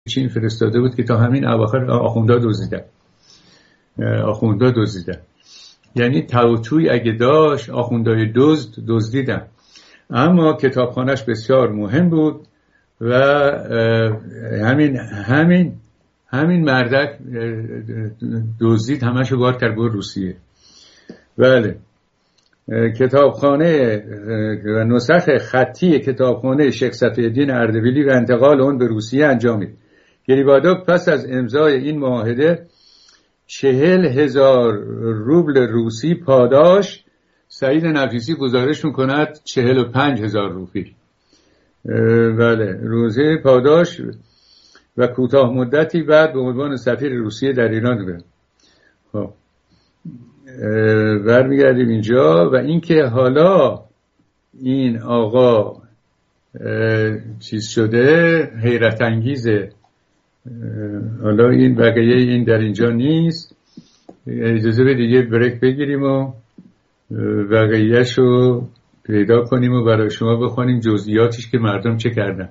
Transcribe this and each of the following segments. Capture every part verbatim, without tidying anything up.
چین فرستاده بود که تا همین اواخر آخوندا دزدیدن آخوندا دزدیدن یعنی توتوی اگه داشت آخوندای دزد دزدیدن. اما کتابخانهش بسیار مهم بود و همین همین همین مردک دزدید همشو بار کرد به روسیه. بله کتابخانه و نسخ خطی کتابخانه شیخ صفی‌الدین اردبیلی و انتقال اون به روسیه انجامید. گریبادوف پس از امضای این معاهده چهل هزار روبل روسی پاداش، سعید نفیسی گزارش میکند چهل و پنج هزار روپی بله روزه پاداش و کوتاه مدتی بعد به عنوان سفیر روسیه در ایران بود. خب برمیگردیم اینجا و اینکه حالا این آقا چیز شده حیرت انگیزه. حالا این بقیه این در اینجا نیست، اجازه به دیگه بریک بگیریم و بقیه‌شو پیدا کنیم و برای شما بخونیم جزئیاتش که مردم چه کردن.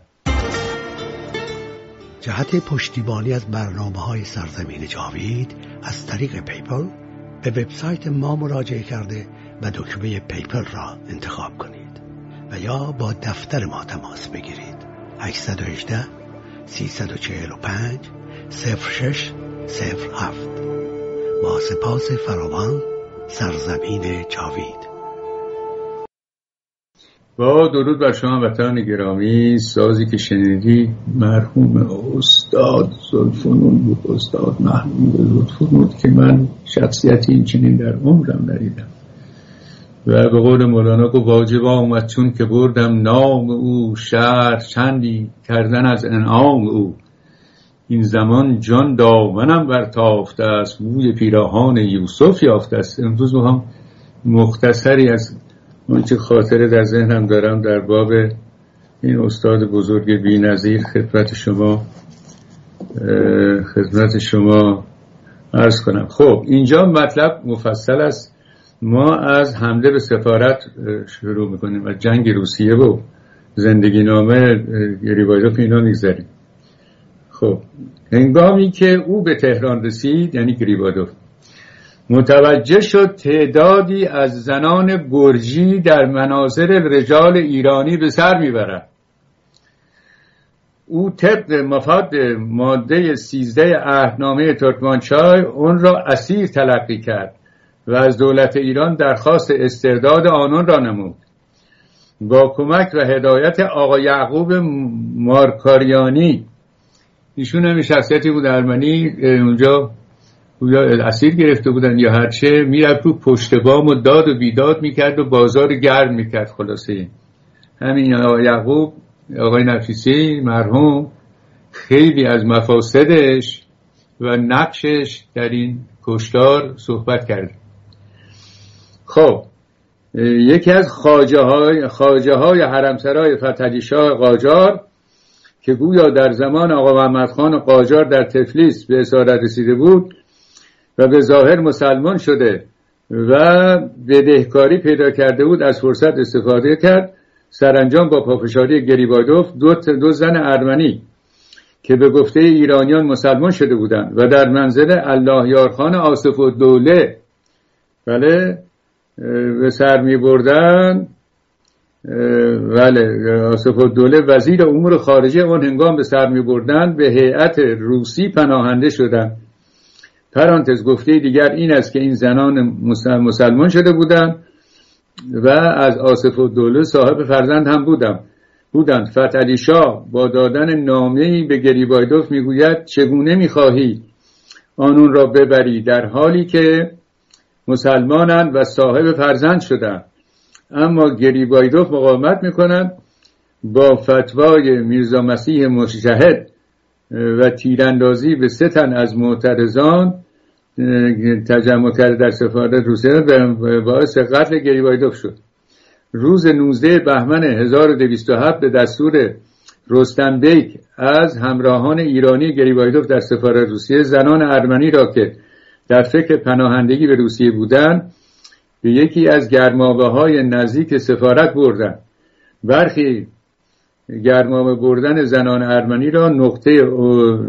جهت پشتیبانی از برنامه‌های سرزمین جاوید از طریق پیپل به وبسایت ما مراجعه کرده و دکمه پیپل را انتخاب کنید و یا با دفتر ما تماس بگیرید. هشت یک هشت سه چهار پنج صفر شش صفر هفت. با سپاس فراوان، سرزمین جاوید. با درود بر شما وطن گرامی. سازی که شنیدی مرحوم استاد زلفنون بود، استاد محمود زلفنون که من شخصیتی این چنین در عمرم ندیدم و به قول مولانا گفت واجب آمد چون که بردم نام او، شهر چندی کردن از انعام او. این زمان جان دامنم برتافته است، موی پیراهان یوسف یافته است. امروز هم مختصری از اون چه خاطره در ذهنم دارم در باب این استاد بزرگ بی‌نظیر خدمت شما خدمت شما عرض کنم. خب اینجا مطلب مفصل است. ما از حمله به سفارت شروع میکنیم و جنگ روسیه و زندگی نامه گریبایدوف اینا میگذاریم. خب هنگامی که او به تهران رسید، یعنی گریبایدوف متوجه شد تعدادی از زنان گرجی در مناظر رجال ایرانی به سر میبرند. او طبق مفاد ماده سیزده عهدنامه ترکمانچای اون را اسیر تلقی کرد و از دولت ایران درخواست استرداد آنان را نمود. با کمک و هدایت آقا یعقوب مارکاریانی، ایشون هم شخصیتی بود ارمنی، اونجا یا اسیر گرفته بودن یا هرچه، میرفت رو پشت بام و داد و بیداد میکرد و بازار گرم میکرد. خلاصه همین آقا یعقوب آقای نفیسی مرحوم خیلی از مفاسدش و نقشش در این کشتار صحبت کرد. خب یکی از خواجه های خواجه های حرمسرای فتحعلی شاه قاجار که گویا در زمان آقا محمد خان قاجار در تفلیس به اسارت رسیده بود و به ظاهر مسلمان شده و بدهکاری پیدا کرده بود، از فرصت استفاده کرد. سرانجام با پافشاری گریبایدوف دو, دو زن ارمنی که به گفته ایرانیان مسلمان شده بودند و در منزل الله یارخان آصف الدوله بله به سر می بردن. بله آصف الدوله وزیر امور خارجه اون هنگام به سر می بردن به هیئت روسی پناهنده شدند. پرانتز گفته دیگر این است که این زنان مسلمان شده بودند و از آصف الدوله صاحب فرزند هم بودند. بودند. فتحعلی شاه با دادن نامه‌ای به گریبایدوف میگوید چگونه می‌خواهی آنون را ببری در حالی که مسلمانند و صاحب فرزند شدند. اما گریبایدوف مقاومت می‌کند. با فتوای میرزا مسیح مجتهد و تیراندازی به سه تن از معترضان تجمع کرده در سفارت روسیه و باعث قتل گریبایدوف شد. روز نوزده بهمن هزار و دویست و هفت به دستور رستم بیک از همراهان ایرانی گریبایدوف در سفارت روسیه زنان ارمنی را که در فکر پناهندگی به روسیه بودند به یکی از گرمابه‌های نزدیک سفارت بردند. برخی گرمابه بردن زنان ارمنی را نقطه